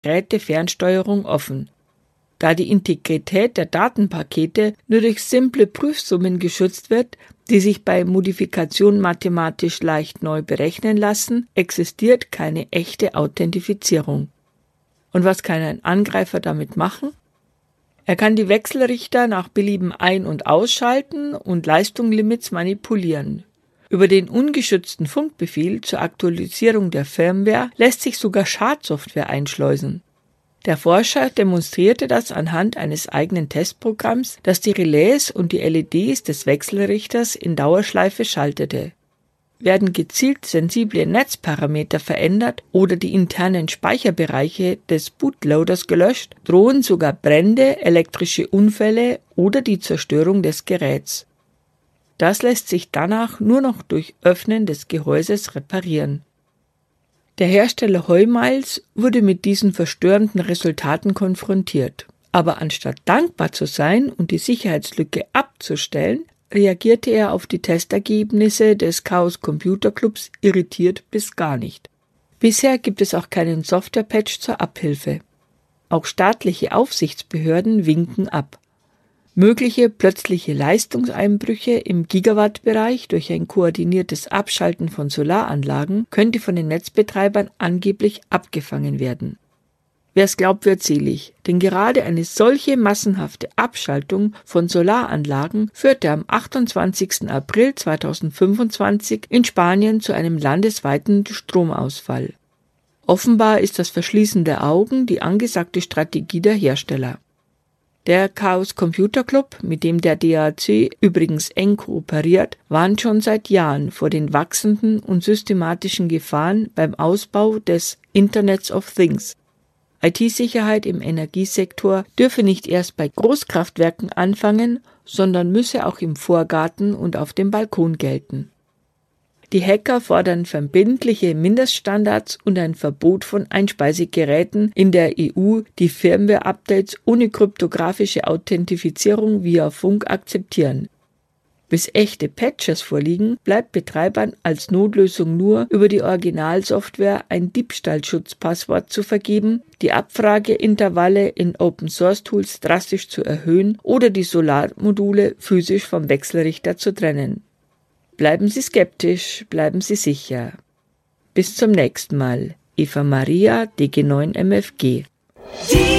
Gerätefernsteuerung offen. Da die Integrität der Datenpakete nur durch simple Prüfsummen geschützt wird, die sich bei Modifikation mathematisch leicht neu berechnen lassen, existiert keine echte Authentifizierung. Und was kann ein Angreifer damit machen? Er kann die Wechselrichter nach Belieben ein- und ausschalten und Leistungslimits manipulieren. Über den ungeschützten Funkbefehl zur Aktualisierung der Firmware lässt sich sogar Schadsoftware einschleusen. Der Forscher demonstrierte das anhand eines eigenen Testprogramms, das die Relais und die LEDs des Wechselrichters in Dauerschleife schaltete. Werden gezielt sensible Netzparameter verändert oder die internen Speicherbereiche des Bootloaders gelöscht, drohen sogar Brände, elektrische Unfälle oder die Zerstörung des Geräts. Das lässt sich danach nur noch durch Öffnen des Gehäuses reparieren. Der Hersteller Heumiles wurde mit diesen verstörenden Resultaten konfrontiert. Aber anstatt dankbar zu sein und die Sicherheitslücke abzustellen, reagierte er auf die Testergebnisse des Chaos Computer Clubs irritiert bis gar nicht. Bisher gibt es auch keinen Software-Patch zur Abhilfe. Auch staatliche Aufsichtsbehörden winken ab. Mögliche plötzliche Leistungseinbrüche im Gigawattbereich durch ein koordiniertes Abschalten von Solaranlagen könnte von den Netzbetreibern angeblich abgefangen werden. Wer es glaubt, wird selig, denn gerade eine solche massenhafte Abschaltung von Solaranlagen führte am 28. April 2025 in Spanien zu einem landesweiten Stromausfall. Offenbar ist das Verschließen der Augen die angesagte Strategie der Hersteller. Der Chaos Computer Club, mit dem der DAC übrigens eng kooperiert, warnt schon seit Jahren vor den wachsenden und systematischen Gefahren beim Ausbau des Internets of Things. IT-Sicherheit im Energiesektor dürfe nicht erst bei Großkraftwerken anfangen, sondern müsse auch im Vorgarten und auf dem Balkon gelten. Die Hacker fordern verbindliche Mindeststandards und ein Verbot von Einspeisegeräten in der EU, die Firmware-Updates ohne kryptografische Authentifizierung via Funk akzeptieren. Bis echte Patches vorliegen, bleibt Betreibern als Notlösung nur über die Originalsoftware ein Diebstahlschutzpasswort zu vergeben, die Abfrageintervalle in Open-Source-Tools drastisch zu erhöhen oder die Solarmodule physisch vom Wechselrichter zu trennen. Bleiben Sie skeptisch, bleiben Sie sicher. Bis zum nächsten Mal. Eva Maria, DG9 MFG.